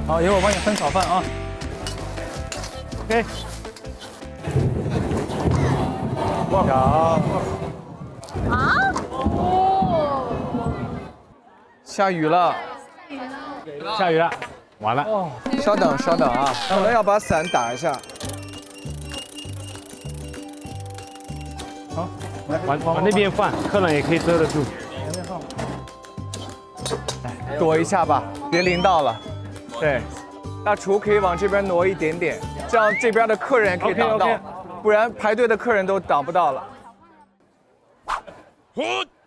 好，一会儿我帮你分炒饭啊。OK。哇！ 啊？哦， 下雨了， 下雨了，完了。 哦， 稍等稍等啊，我们要把伞打一下。 好， 往那边放，客人也可以遮得住。 前面放。 躲一下吧，别淋到了。对，大厨可以往这边挪一点点，这样这边的客人也可以挡到，不然排队的客人都挡不到了。 Good。